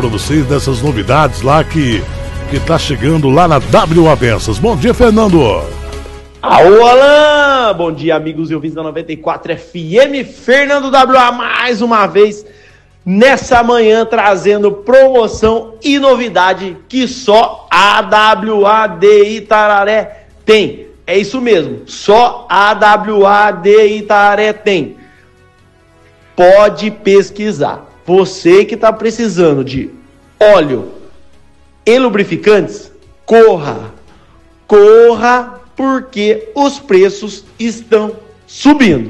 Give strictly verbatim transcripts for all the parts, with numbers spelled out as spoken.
para vocês dessas novidades lá que que tá chegando lá na W A Peças. Bom dia, Fernando. Alô, Alain! Bom dia, amigos e ouvintes da noventa e quatro F M. Fernando W A mais uma vez nessa manhã trazendo promoção e novidade que só a W A de Itararé tem. É isso mesmo, só a W A de Itararé tem. Pode pesquisar. Você que está precisando de óleo e lubrificantes, corra, corra, porque os preços estão subindo.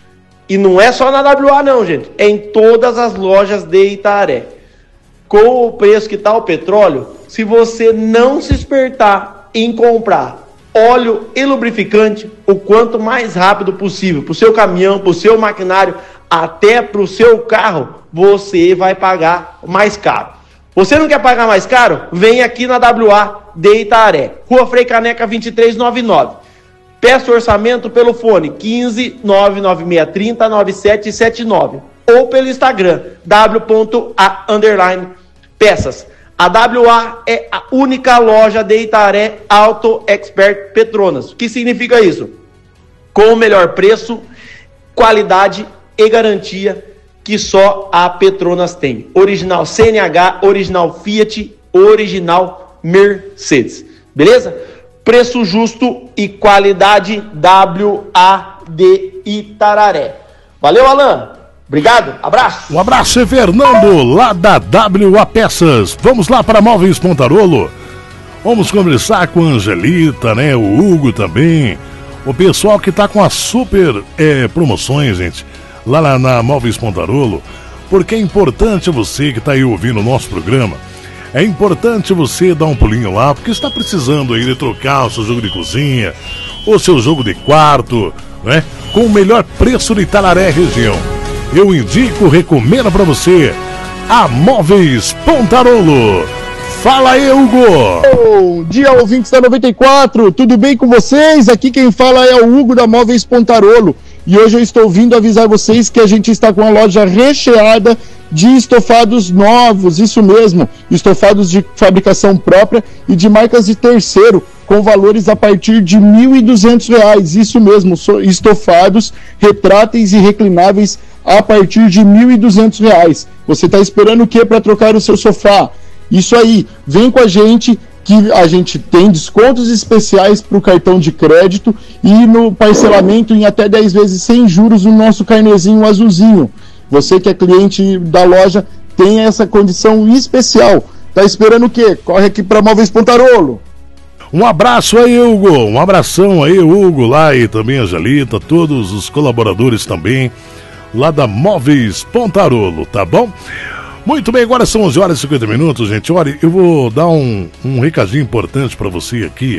E não é só na W A não, gente, é em todas as lojas de Itararé. Com o preço que está o petróleo, se você não se espertar em comprar óleo e lubrificante o quanto mais rápido possível, para o seu caminhão, para o seu maquinário, até para o seu carro, você vai pagar mais caro. Você não quer pagar mais caro? Vem aqui na W A de Itararé, Rua Frei Caneca vinte e três noventa e nove. Peça o orçamento pelo fone quinze, nove nove seis três zero, nove sete sete nove ou pelo Instagram w ponto a underline peças. A W A é a única loja de Itararé Auto Expert Petronas. O que significa isso? Com o melhor preço, qualidade e garantia que só a Petronas tem. Original C N H, original Fiat, original Mercedes. Beleza? Preço justo e qualidade W A de Itararé. Valeu, Alain. Obrigado, abraço. Um abraço, Fernando, lá da W A Peças. Vamos lá para Móveis Pontarolo. Vamos conversar com a Angelita, né? O Hugo também. O pessoal que tá com as super é, promoções, gente, lá na, na Móveis Pontarolo. Porque é importante você que tá aí ouvindo o nosso programa. É importante você dar um pulinho lá, porque está precisando aí de trocar o seu jogo de cozinha, o seu jogo de quarto, né? Com o melhor preço de Itararé região. Eu indico, recomendo para você a Móveis Pontarolo. Fala aí, Hugo! Bom dia, ouvintes da noventa e quatro, tudo bem com vocês? Aqui quem fala é o Hugo da Móveis Pontarolo. E hoje eu estou vindo avisar vocês que a gente está com a loja recheada de estofados novos, isso mesmo, estofados de fabricação própria e de marcas de terceiro, com valores a partir de mil e duzentos reais, isso mesmo, estofados retráteis e reclináveis a partir de mil e duzentos reais. Você está esperando o que para trocar o seu sofá? Isso aí, vem com a gente que a gente tem descontos especiais para o cartão de crédito e no parcelamento em até dez vezes sem juros no nosso carnezinho azulzinho. Você que é cliente da loja tem essa condição especial. Tá esperando o quê? Corre aqui para Móveis Pontarolo. Um abraço aí, Hugo. Um abração aí, Hugo, lá e também a Angelita, todos os colaboradores também lá da Móveis Pontarolo, tá bom? Muito bem, agora são onze horas e cinquenta minutos, gente. Olha, eu vou dar um, um recadinho importante para você aqui,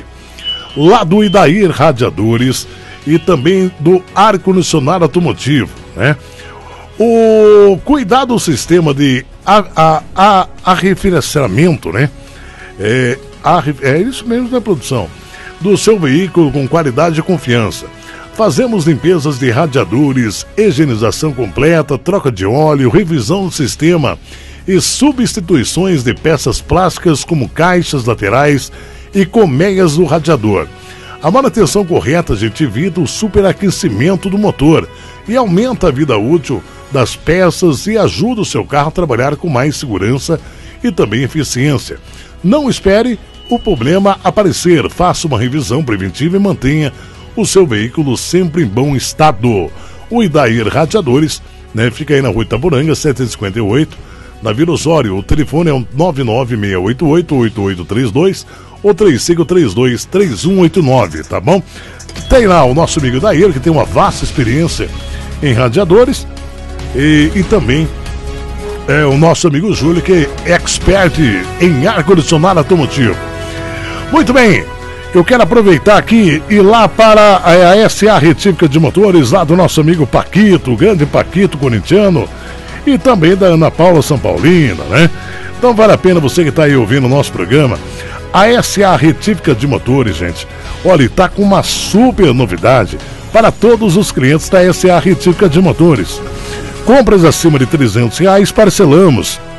lá do Idair Radiadores e também do ar-condicionado automotivo, né? O cuidado do sistema de a, a, a, arrefecimento, né? É, a, é isso mesmo, né, produção? Do seu veículo com qualidade e confiança. Fazemos limpezas de radiadores, higienização completa, troca de óleo, revisão do sistema e substituições de peças plásticas como caixas laterais e colmeias do radiador. A manutenção correta, gente, evita o superaquecimento do motor e aumenta a vida útil das peças e ajuda o seu carro a trabalhar com mais segurança e também eficiência. Não espere o problema aparecer, faça uma revisão preventiva e mantenha o seu veículo sempre em bom estado. O Idair Radiadores, né, fica aí na Rua Itaporanga, setecentos e cinquenta e oito, na Vila Osório. O telefone é o nove nove seis oito oito, oito oito três dois ou três cinco três dois, três um oito nove, tá bom? Tem lá o nosso amigo Idair, que tem uma vasta experiência em radiadores, e, e também é o nosso amigo Júlio, que é expert em ar-condicionado automotivo. Muito bem, eu quero aproveitar aqui e ir lá para a S A Retífica de Motores, lá do nosso amigo Paquito, o grande Paquito corintiano, e também da Ana Paula São Paulina, né? Então vale a pena você que está aí ouvindo o nosso programa. A S A Retífica de Motores, gente, olha, está com uma super novidade para todos os clientes da S A Retífica de Motores. Compras acima de trezentos reais, parcelamos